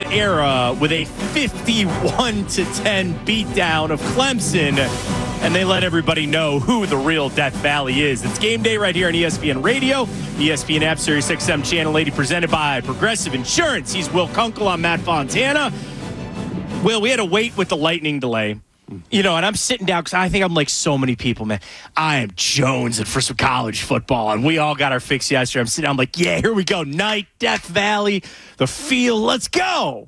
era with a 51-10 beatdown of Clemson, and they let everybody know who the real Death Valley is. It's game day right here on ESPN Radio, ESPN app, Sirius XM Channel 80, presented by Progressive Insurance. He's Will Kunkel. I'm Matt Fontana. Will, we had to wait with the lightning delay. You know, and I'm sitting down because I think I'm like so many people, man. I am jonesing for some college football, and we all got our fix yesterday. I'm sitting down, I'm like, yeah, here we go. Night, Death Valley, the field, let's go.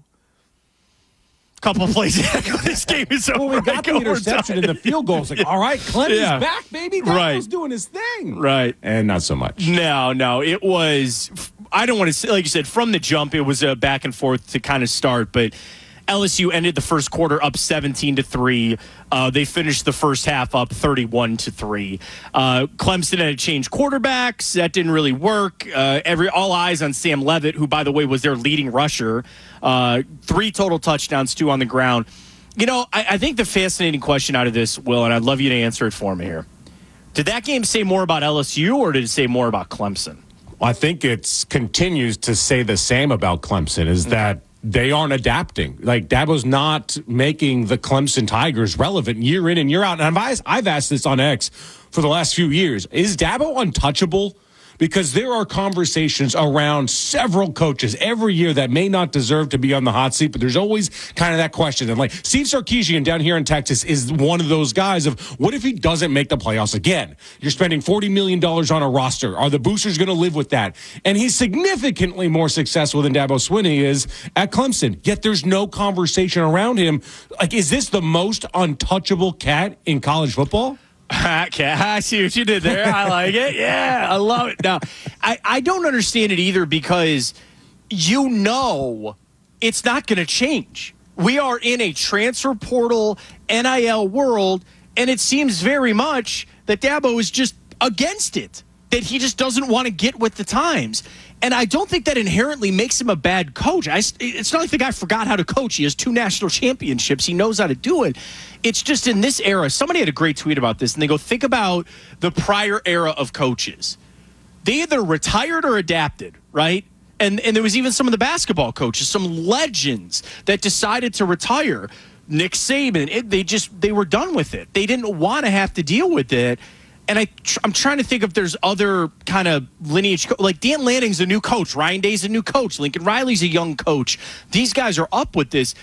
Couple of plays. This game is over. Well, we got the interception and the field goal. It's like, all right, Clemson's back, baby. Davo's doing his thing. Right. And not so much. No. It was, I don't want to say, like you said, from the jump, it was a back and forth to kind of start, but LSU ended the first quarter up 17-3. They finished the first half up 31-3. Clemson had to change quarterbacks. That didn't really work. All eyes on Sam Leavitt, who, by the way, was their leading rusher. 3 total touchdowns, 2 on the ground. You know, I think the fascinating question out of this, Will, and I'd love you to answer it for me here. Did that game say more about LSU or did it say more about Clemson? I think it continues to say the same about Clemson, is that they aren't adapting. Like, Dabo's not making the Clemson Tigers relevant year in and year out. And I've asked this on X for the last few years. Is Dabo untouchable? Because there are conversations around several coaches every year that may not deserve to be on the hot seat, but there's always kind of that question. And like Steve Sarkisian down here in Texas is one of those guys of, what if he doesn't make the playoffs again? You're spending $40 million on a roster. Are the boosters going to live with that? And he's significantly more successful than Dabo Swinney is at Clemson. Yet there's no conversation around him. Like, is this the most untouchable cat in college football? I see what you did there. I like it. Yeah, I love it. Now, I don't understand it either because you know it's not going to change. We are in a transfer portal, NIL world, and it seems very much that Dabo is just against it, that he just doesn't want to get with the times. And I don't think that inherently makes him a bad coach. It's not like the guy forgot how to coach. He has 2 national championships. He knows how to do it. It's just in this era, somebody had a great tweet about this, and they go, think about the prior era of coaches. They either retired or adapted, right? And there was even some of the basketball coaches, some legends that decided to retire. Nick Saban, they were done with it. They didn't want to have to deal with it. And I'm trying to think if there's other kind of lineage. Like Dan Lanning's a new coach. Ryan Day's a new coach. Lincoln Riley's a young coach. These guys are up with this.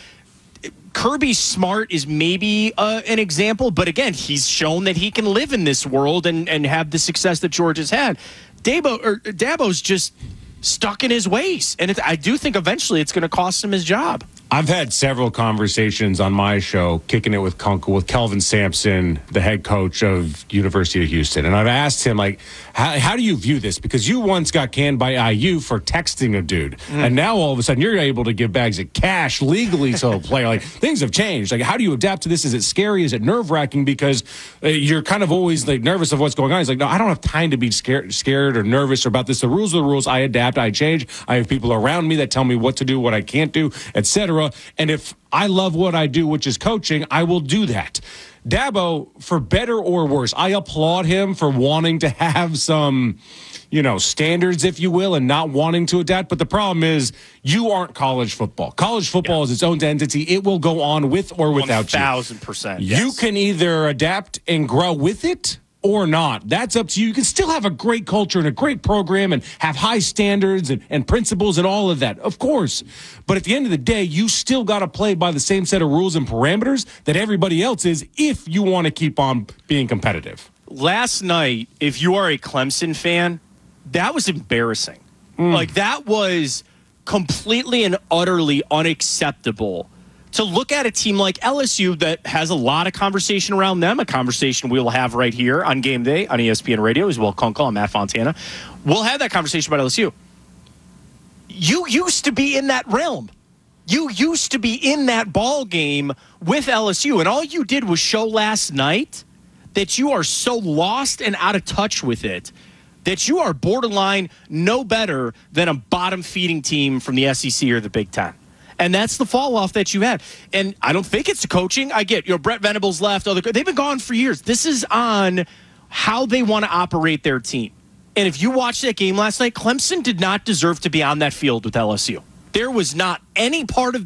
Kirby Smart is maybe an example. But again, he's shown that he can live in this world and have the success that George has had. Dabo's just stuck in his ways. And I do think eventually it's going to cost him his job. I've had several conversations on my show, Kicking It with Kunkel, with Kelvin Sampson, the head coach of University of Houston. And I've asked him, like, how do you view this? Because you once got canned by IU for texting a dude. And now all of a sudden you're able to give bags of cash legally to a player. Like, things have changed. Like, how do you adapt to this? Is it scary? Is it nerve-wracking? Because you're kind of always, like, nervous of what's going on. He's like, no, I don't have time to be scared or nervous about this. The rules are the rules. I adapt. I change. I have people around me that tell me what to do, what I can't do, etc. And if I love what I do, which is coaching, I will do that. Dabo, for better or worse, I applaud him for wanting to have some, standards, if you will, and not wanting to adapt. But the problem is you aren't college football. College football is its own entity. It will go on with or without 1,000%. you. You can either adapt and grow with it or not. That's up to you. You can still have a great culture and a great program and have high standards and principles and all of that, of course. But at the end of the day, you still got to play by the same set of rules and parameters that everybody else is if you want to keep on being competitive. Last night, if you are a Clemson fan, that was embarrassing. Like, that was completely and utterly unacceptable. To look at a team like LSU that has a lot of conversation around them, a conversation we'll have right here on Game Day on ESPN Radio as well. Kunkel, I'm Matt Fontana. We'll have that conversation about LSU. You used to be in that realm. You used to be in that ball game with LSU, and all you did was show last night that you are so lost and out of touch with it that you are borderline no better than a bottom-feeding team from the SEC or the Big Ten. And that's the fall off that you had. And I don't think it's the coaching. I get, Brett Venables left. They've been gone for years. This is on how they want to operate their team. And if you watched that game last night, Clemson did not deserve to be on that field with LSU. There was not any part of